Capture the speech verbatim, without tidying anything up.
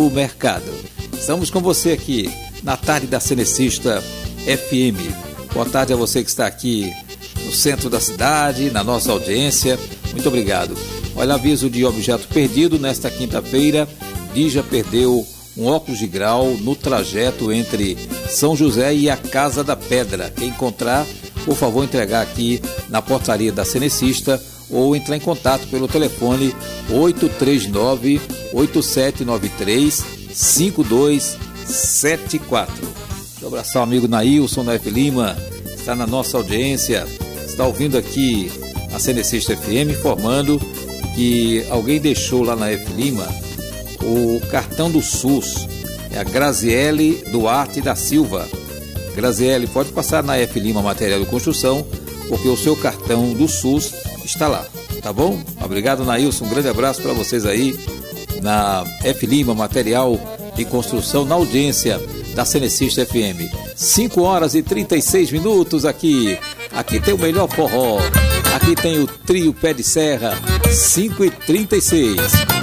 do mercado. Estamos com você aqui na tarde da Cenecista F M. Boa tarde a você que está aqui no centro da cidade, na nossa audiência. Muito obrigado. Olha, aviso de objeto perdido. Nesta quinta-feira, Dija perdeu um óculos de grau no trajeto entre São José e a Casa da Pedra. Quem encontrar, por favor, entregar aqui na portaria da Cenecista ou entrar em contato pelo telefone oito três nove, oito sete nove três, cinco dois sete quatro. Um abraço ao amigo Nailson da F. Lima, está na nossa audiência, está ouvindo aqui a Cenecista F M, informando que alguém deixou lá na F. Lima o cartão do SUS. É a Graziele Duarte da Silva. Graziele, pode passar na F. Lima Material de Construção, porque o seu cartão do SUS está lá, tá bom? Obrigado, Nailson, um grande abraço para vocês aí na F. Lima Material de Construção, na audiência da Cenecista F M. cinco horas e trinta e seis minutos aqui. Aqui tem o melhor forró. Aqui tem o trio Pé de Serra, cinco e trinta e seis.